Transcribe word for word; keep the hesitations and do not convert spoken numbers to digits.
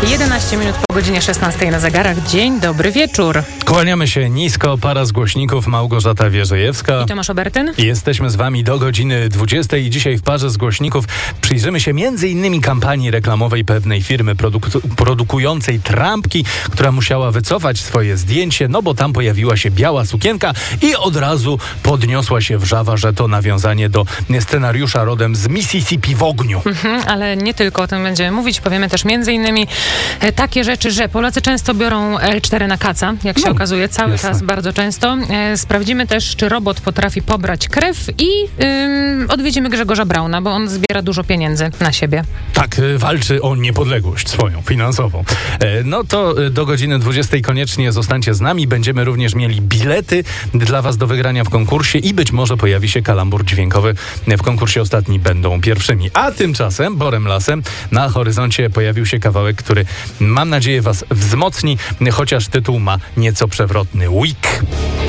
jedenaście minut po godzinie szesnastej na zegarach. Dzień dobry wieczór. Kłaniamy się nisko, para z głośników, Małgorzata Wierzejewska I Tomasz Obertyn. Jesteśmy z wami do godziny dwudziestej i dzisiaj w parze z głośników przyjrzymy się między innymi kampanii reklamowej pewnej firmy produku- produkującej trampki, która musiała wycofać swoje zdjęcie, no bo tam pojawiła się biała sukienka i od razu podniosła się wrzawa, że to nawiązanie do scenariusza rodem z Mississippi w ogniu. Mhm, ale nie tylko o tym będziemy mówić, powiemy też między innymi e, takie rzeczy, że Polacy często biorą el cztery na kaca, jak się No, okazuje, cały jasne. czas, bardzo często. E, sprawdzimy też, czy robot potrafi pobrać krew i ym, odwiedzimy Grzegorza Brauna, bo on zbiera dużo pieniędzy na siebie. Tak, y, walczy o niepodległość swoją, finansową. E, No to y, do godziny dwudziestej koniecznie zostańcie z nami. Będziemy również mieli bilety dla was do wygrania w konkursie i być może pojawi się kalambur dźwiękowy. W konkursie ostatni będą pierwszymi. A tymczasem, borem lasem, na horyzoncie pojawił się kawałek, który mam nadzieję was wzmocni, chociaż tytuł ma nieco przewrotny. Weak.